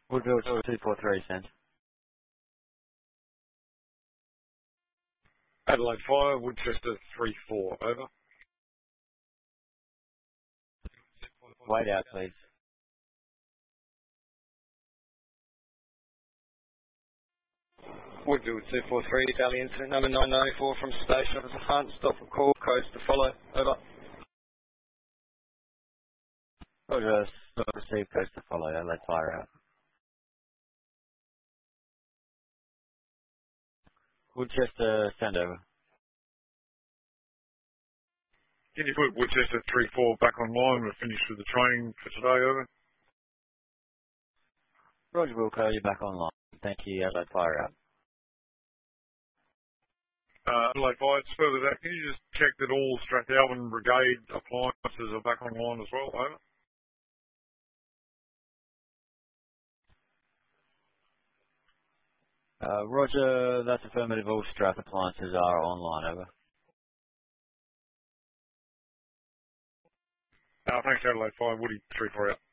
Woodville 243, send. Adelaide Fire, Woodchester 3-4, over. Wait out, please. Woodville 243, Daily Incident number 994 from Station Officer Hunt, stop for call, codes to follow, over. Roger, receive, codes to follow, Adelaide Fire out. Woodchester, send over. Can you put Woodchester 3-4 back online? We're finished with the training for today, over. Roger, Wilco, you're back online. Thank you, Adelaide Fire out. Adelaide Fire, further that, can you just check that all Strathalbyn Brigade appliances are back online as well, over? Roger, that's affirmative. All Strath appliances are online, over. Thanks, Adelaide Fire. Woody 3-4 out.